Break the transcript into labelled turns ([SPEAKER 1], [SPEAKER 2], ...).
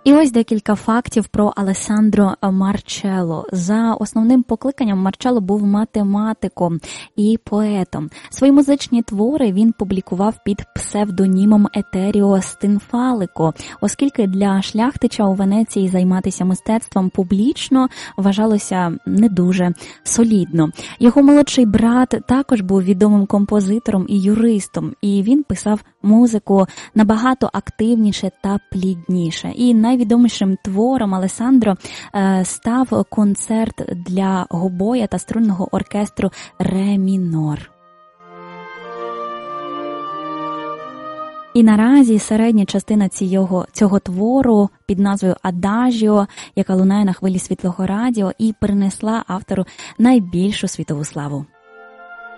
[SPEAKER 1] І ось декілька фактів про Алессандро Марчелло. За основним покликанням Марчелло був математиком і поетом. Свої музичні твори він публікував під псевдонімом Етеріо Стинфалико, оскільки для шляхтича у Венеції займатися мистецтвом публічно вважалося не дуже солідно. Його молодший брат також був відомим композитором і юристом, і він писав музику набагато активніше та плідніше. І найвідомішим твором Алессандро став концерт для гобоя та струнного оркестру «Ре мінор». І наразі середня частина цього твору під назвою «Адажіо», яка лунає на хвилі Світлого радіо, і принесла автору найбільшу світову славу.